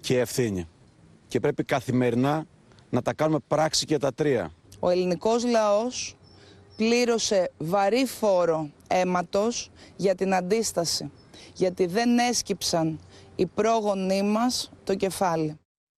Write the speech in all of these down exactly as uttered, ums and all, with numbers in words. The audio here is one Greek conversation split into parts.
και ευθύνη. Και πρέπει καθημερινά να τα κάνουμε πράξη και τα τρία. Ο ελληνικός λαός πλήρωσε βαρύ φόρο αίματος για την αντίσταση, γιατί δεν έσκυψαν οι πρόγονοί μας το κεφάλι.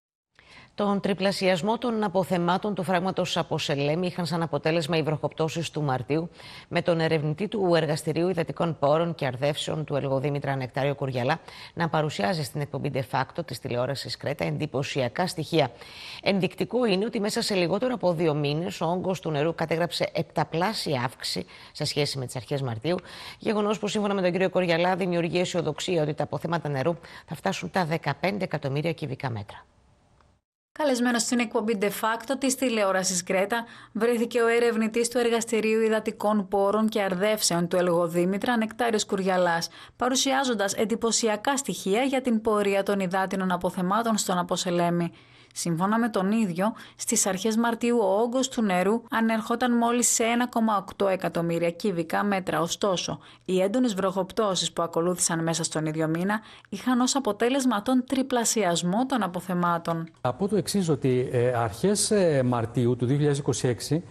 Τον τριπλασιασμό των αποθεμάτων του φράγματος από Σελέμι είχαν σαν αποτέλεσμα οι βροχοπτώσεις του Μαρτίου, με τον ερευνητή του Εργαστηρίου Υδατικών Πόρων και Αρδεύσεων του Ελγοδήμητρα Νεκτάριο Κουριαλά να παρουσιάζει στην εκπομπή De Facto της τηλεόρασης Κρέτα εντυπωσιακά στοιχεία. Ενδεικτικό είναι ότι μέσα σε λιγότερο από δύο μήνες ο όγκος του νερού κατέγραψε επταπλάσια αύξηση σε σχέση με τις αρχές Μαρτίου. Γεγονός που σύμφωνα με τον κύριο Κουριαλά δημιουργεί αισιοδοξία ότι τα αποθέματα νερού θα φτάσουν τα δεκαπέντε εκατομμύρια κυβικά μέτρα. Καλεσμένος στην εκπομπή De Facto της τηλεόρασης Κρέτα βρέθηκε ο ερευνητής του Εργαστηρίου Υδατικών Πόρων και Αρδεύσεων του Ελγοδήμητρα Νεκτάριος Κουριαλάς, παρουσιάζοντας εντυπωσιακά στοιχεία για την πορεία των υδάτινων αποθεμάτων στον Αποσελέμι. Σύμφωνα με τον ίδιο, στις αρχές Μαρτίου ο όγκος του νερού ανερχόταν μόλις σε ένα κόμμα οκτώ εκατομμύρια κυβικά μέτρα. Ωστόσο, οι έντονες βροχοπτώσεις που ακολούθησαν μέσα στον ίδιο μήνα είχαν ως αποτέλεσμα τον τριπλασιασμό των αποθεμάτων. Από το εξής, ότι ε, αρχές ε, Μαρτίου του δύο χιλιάδες είκοσι έξι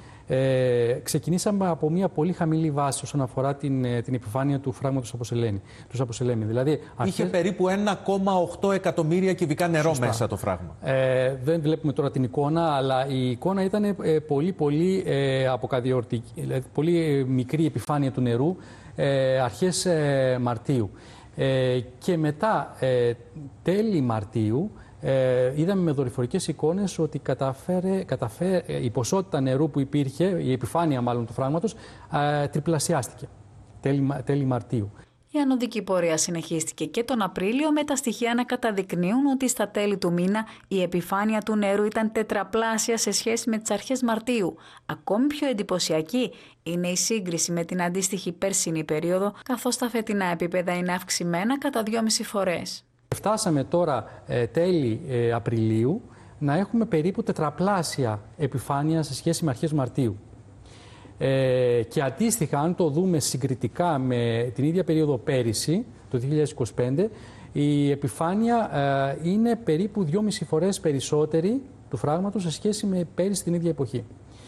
ε, ξεκινήσαμε από μια πολύ χαμηλή βάση όσον αφορά την, ε, την επιφάνεια του φράγματος Αποσελέμι. Δηλαδή, αρχές... Είχε περίπου ένα κόμμα οκτώ εκατομμύρια κυβικά νερό. Σωστά. Μέσα το φράγμα. Ε, δεν βλέπουμε τώρα την εικόνα, αλλά η εικόνα ήταν ε, πολύ, πολύ ε, αποκαδιορτική, δηλαδή πολύ μικρή επιφάνεια του νερού ε, αρχές ε, Μαρτίου. Ε, και μετά ε, τέλη Μαρτίου Ε, είδαμε με δορυφορικές εικόνες ότι καταφέρε, καταφέρε, η ποσότητα νερού που υπήρχε, η επιφάνεια μάλλον του φράγματος, ε, τριπλασιάστηκε τέλη, τέλη Μαρτίου. Η ανωδική πορεία συνεχίστηκε και τον Απρίλιο, με τα στοιχεία να καταδεικνύουν ότι στα τέλη του μήνα η επιφάνεια του νερού ήταν τετραπλάσια σε σχέση με τις αρχές Μαρτίου. Ακόμη πιο εντυπωσιακή είναι η σύγκριση με την αντίστοιχη περσινή περίοδο, καθώς τα φετινά επίπεδα είναι αυξημένα κατά δυόμιση φορές. Φτάσαμε τώρα ε, τέλη ε, Απριλίου να έχουμε περίπου τετραπλάσια επιφάνεια σε σχέση με αρχές Μαρτίου. Ε, και αντίστοιχα, αν το δούμε συγκριτικά με την ίδια περίοδο πέρυσι, το δύο χιλιάδες είκοσι πέντε, η επιφάνεια ε, είναι περίπου δυόμιση φορές περισσότερη του φράγματος σε σχέση με πέρυσι την ίδια εποχή.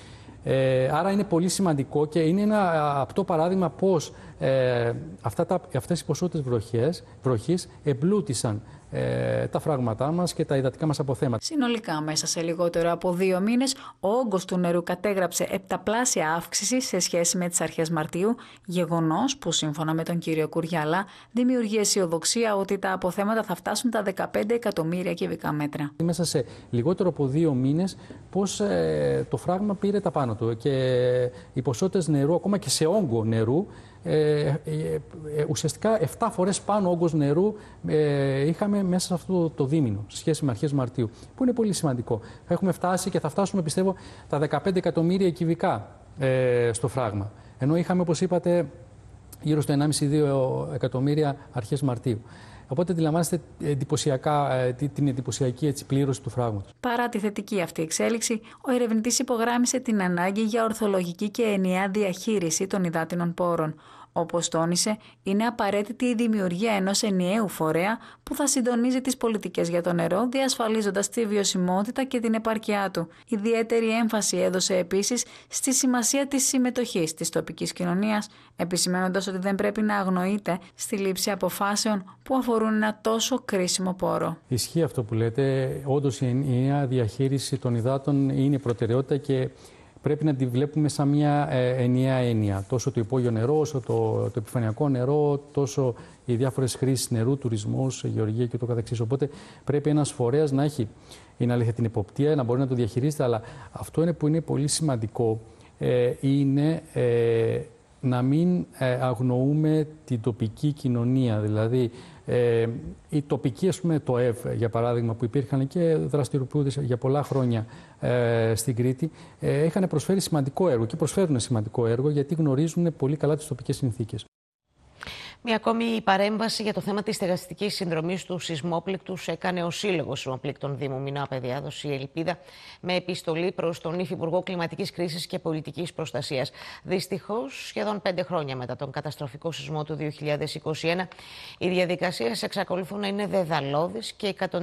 Ε, άρα είναι πολύ σημαντικό και είναι ένα απτό παράδειγμα πώς ε, αυτά τα, αυτές οι ποσότητες βροχές, βροχής εμπλούτησαν ε, τα φράγματά μας και τα υδατικά μας αποθέματα. Συνολικά, μέσα σε λιγότερο από δύο μήνες, ο όγκος του νερού κατέγραψε επταπλάσια αύξηση σε σχέση με τις αρχές Μαρτίου, γεγονός που σύμφωνα με τον κύριο Κουριαλά δημιουργεί αισιοδοξία ότι τα αποθέματα θα φτάσουν τα δεκαπέντε εκατομμύρια κυβικά μέτρα. Μέσα σε λιγότερο από δύο μήνες, πώς ε, το φράγμα πήρε τα πάνω του και οι ποσότητες νερού, ακόμα και σε όγκο νερού, Ε, ε, ε, ουσιαστικά επτά φορές πάνω όγκος νερού ε, είχαμε μέσα σε αυτό το δίμηνο, σε σχέση με αρχές Μαρτίου, που είναι πολύ σημαντικό. Έχουμε φτάσει και θα φτάσουμε, πιστεύω, τα δεκαπέντε εκατομμύρια κυβικά ε, στο φράγμα. Ενώ είχαμε, όπως είπατε, γύρω στο ενάμιση με δύο εκατομμύρια αρχές Μαρτίου. Οπότε αντιλαμβάνεστε εντυπωσιακά, την εντυπωσιακή έτσι, πλήρωση του φράγματος. Παρά τη θετική αυτή εξέλιξη, ο ερευνητής υπογράμμισε την ανάγκη για ορθολογική και ενιαία διαχείριση των υδάτινων πόρων. Όπως τόνισε, είναι απαραίτητη η δημιουργία ενός ενιαίου φορέα που θα συντονίζει τις πολιτικές για το νερό, διασφαλίζοντας τη βιωσιμότητα και την επάρκειά του. Ιδιαίτερη έμφαση έδωσε επίσης στη σημασία της συμμετοχής της τοπικής κοινωνίας, επισημαίνοντας ότι δεν πρέπει να αγνοείται στη λήψη αποφάσεων που αφορούν ένα τόσο κρίσιμο πόρο. Ισχύει αυτό που λέτε. Όντως η ενιαία διαχείριση των υδάτων είναι προτεραιότητα και πρέπει να τη βλέπουμε σαν μια ε, ενιαία έννοια. Τόσο το υπόγειο νερό, όσο το, το επιφανειακό νερό, τόσο οι διάφορες χρήσεις νερού, τουρισμός, γεωργία και το καθεξής. Οπότε πρέπει ένας φορέας να έχει, είναι αλήθεια, την εποπτεία, να μπορεί να το διαχειρίζεται, αλλά αυτό είναι που είναι πολύ σημαντικό, ε, είναι ε, να μην ε, αγνοούμε την τοπική κοινωνία. Δηλαδή, Ε, οι τοπικοί, ας πούμε, το ΕΒ, για παράδειγμα, που υπήρχαν και δραστηριοποιούνται για πολλά χρόνια ε, στην Κρήτη, ε, είχαν προσφέρει σημαντικό έργο και προσφέρουν σημαντικό έργο γιατί γνωρίζουν πολύ καλά τις τοπικές συνθήκες. Μια ακόμη παρέμβαση για το θέμα της στεγαστικής συνδρομής του σεισμόπληκτους έκανε ο Σύλλογος Σεισμοπλήκτων Δήμου Μινά Παιδιάδος, η Ελπίδα, με επιστολή προς τον Υφυπουργό Κλιματικής Κρίσης και Πολιτικής Προστασίας. Δυστυχώς, σχεδόν πέντε χρόνια μετά τον καταστροφικό σεισμό του δύο χιλιάδες είκοσι ένα, οι διαδικασίες εξακολουθούν να είναι δεδαλώδεις και